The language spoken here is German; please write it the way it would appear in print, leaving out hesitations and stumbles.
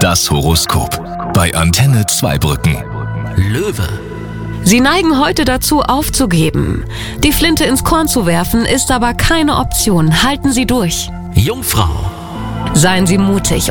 Das Horoskop bei Antenne Zweibrücken. Löwe. Sie neigen heute dazu, aufzugeben. Die Flinte ins Korn zu werfen, ist aber keine Option. Halten Sie durch. Jungfrau. Seien Sie mutig